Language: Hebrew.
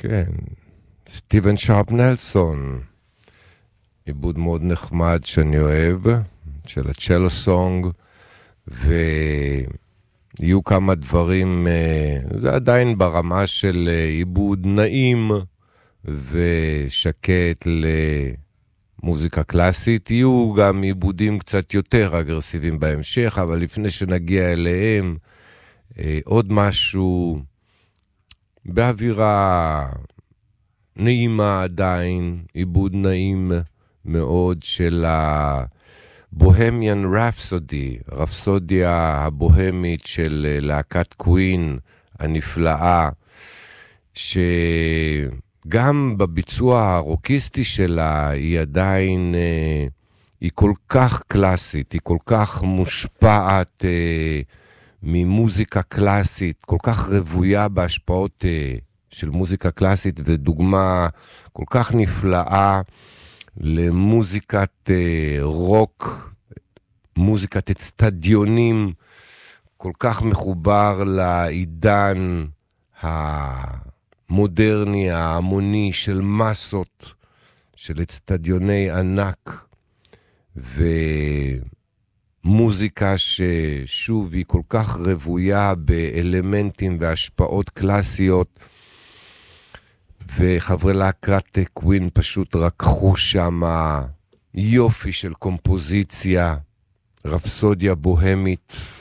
כן, סטיבן שרפ נלסון, עיבוד מאוד נחמד שאני אוהב, של הצ'לו סונג, ויהיו כמה דברים, זה עדיין ברמה של עיבוד נעים ושקט למוזיקה קלאסית, יהיו גם עיבודים קצת יותר אגרסיביים בהמשך, אבל לפני שנגיע אליהם, עוד משהו באווירה נעימה עדיין, עיבוד נעים מאוד של הבוהמיאן רפסודי, רפסודיה הבוהמית של להקת קווין הנפלאה, שגם בביצוע הרוקיסטי שלה היא עדיין, היא כל כך קלאסית, היא כל כך מושפעת ממוזיקה קלאסית, כל כך רבויה בהשפעות של מוזיקה קלאסית, ודוגמה כל כך נפלאה למוזיקת רוק, מוזיקת אצטדיונים, כל כך מחובר לעידן המודרני, ההמוני של מסות, של אצטדיוני ענק, מוזיקה ששוב היא כל כך רבויה באלמנטים והשפעות קלאסיות, וחברי להקת קווין פשוט רקחו שם יופי של קומפוזיציה, רפסודיה בוהמית.